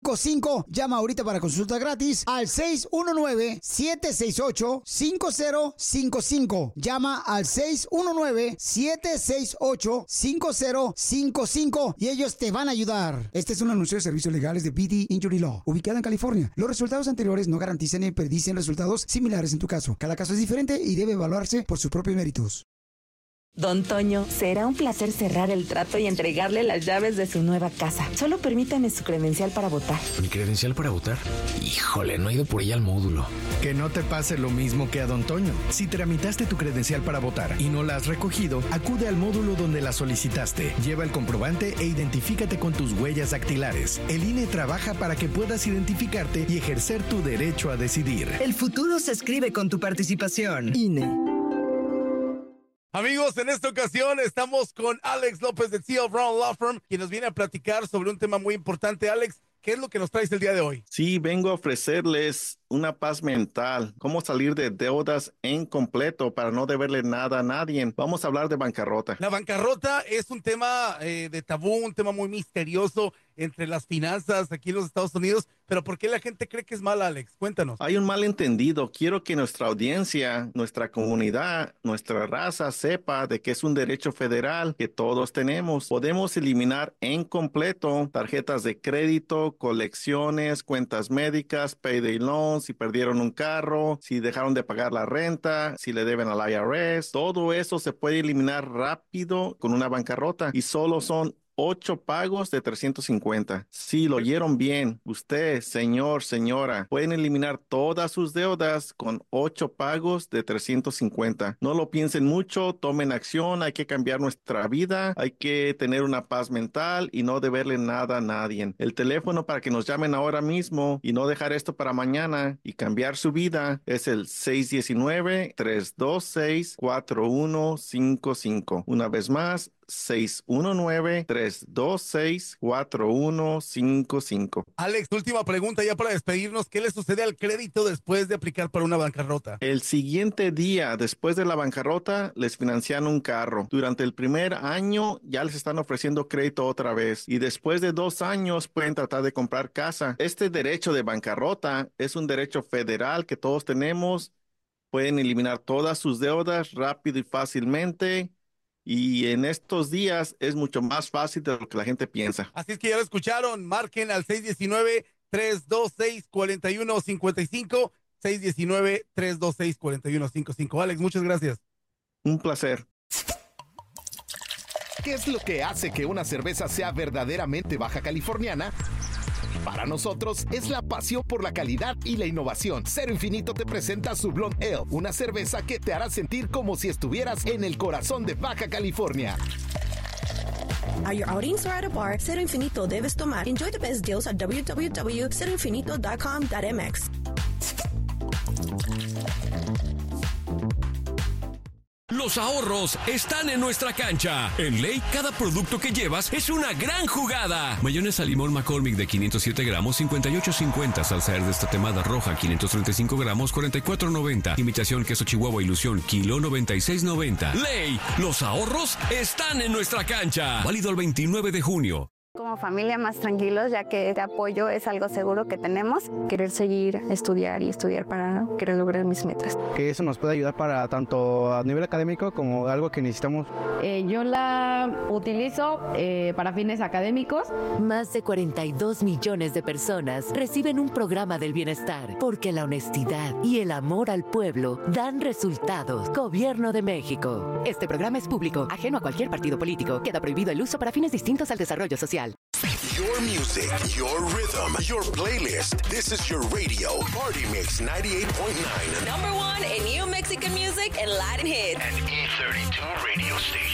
5055. Llama ahorita para consulta gratis al 619-768-5055. Llama al 619-768-5055 y ellos te van a ayudar. Este es un anuncio de servicios legales de BD Injury Law, ubicada en California. Los resultados anteriores no garantizan ni predicen resultados similares en tu caso. Cada caso es diferente y debe evaluarse por sus propios méritos. Don Toño, será un placer cerrar el trato y entregarle las llaves de su nueva casa. Solo permítame su credencial para votar. ¿Mi credencial para votar? Híjole, no he ido por ella al módulo. Que no te pase lo mismo que a Don Toño. Si tramitaste tu credencial para votar y no la has recogido, acude al módulo donde la solicitaste. Lleva el comprobante e identifícate con tus huellas dactilares. El INE trabaja para que puedas identificarte y ejercer tu derecho a decidir. El futuro se escribe con tu participación. INE. Amigos, en esta ocasión estamos con Alex López de T.L. Brown Law Firm, quien nos viene a platicar sobre un tema muy importante. Alex, ¿qué es lo que nos traes el día de hoy? Sí, vengo a ofrecerles una paz mental, cómo salir de deudas en completo para no deberle nada a nadie. Vamos a hablar de bancarrota. La bancarrota es un tema de tabú, un tema muy misterioso entre las finanzas aquí en los Estados Unidos, pero ¿por qué la gente cree que es mal, Alex? Cuéntanos. Hay un malentendido. Quiero que nuestra audiencia, nuestra comunidad, nuestra raza sepa de que es un derecho federal que todos tenemos. Podemos eliminar en completo tarjetas de crédito, colecciones, cuentas médicas, payday loans, si perdieron un carro, si dejaron de pagar la renta, si le deben al IRS. Todo eso se puede eliminar rápido con una bancarrota y solo son 8 pagos de $350. Si lo oyeron bien, usted, señor, señora, pueden eliminar todas sus deudas con 8 pagos de $350. No lo piensen mucho, tomen acción, hay que cambiar nuestra vida, hay que tener una paz mental y no deberle nada a nadie. El teléfono para que nos llamen ahora mismo y no dejar esto para mañana y cambiar su vida es el 619-326-4155. Una vez más, 619-326-4155. Alex, última pregunta ya para despedirnos. ¿Qué le sucede al crédito después de aplicar para una bancarrota? El siguiente día después de la bancarrota les financian un carro. Durante el primer año ya les están ofreciendo crédito otra vez y después de 2 años pueden tratar de comprar casa. Este derecho de bancarrota es un derecho federal que todos tenemos. Pueden eliminar todas sus deudas rápido y fácilmente. Y en estos días es mucho más fácil de lo que la gente piensa. Así es que ya lo escucharon. Marquen al 619-326-4155. 619-326-4155. Alex, muchas gracias. Un placer. ¿Qué es lo que hace que una cerveza sea verdaderamente baja californiana? Para nosotros es la pasión por la calidad y la innovación. Cero Infinito te presenta su Blonde Ale, una cerveza que te hará sentir como si estuvieras en el corazón de Baja California. Are you outings or at a bar? Cero Infinito debes tomar. Enjoy the best deals at www.ceroinfinito.com.mx. Los ahorros están en nuestra cancha. En Ley, cada producto que llevas es una gran jugada. Mayonesa limón McCormick de 507 gramos, 58.50. Salsa Herdes tatemada roja, 535 gramos, 44.90. Imitación queso Chihuahua Ilusión, kilo, 96.90. Ley, los ahorros están en nuestra cancha. Válido el 29 de junio. Como familia más tranquilos, ya que este apoyo es algo seguro que tenemos. Querer seguir, estudiar para querer lograr mis metas. Que eso nos puede ayudar para tanto a nivel académico como algo que necesitamos. Yo la utilizo para fines académicos. Más de 42 millones de personas reciben un programa del bienestar porque la honestidad y el amor al pueblo dan resultados. Gobierno de México. Este programa es público, ajeno a cualquier partido político. Queda prohibido el uso para fines distintos al desarrollo social. Your music, your rhythm, your playlist. This is your radio. Party Mix 98.9. Number 1 in new Mexican music and Latin hits. An E32 radio station.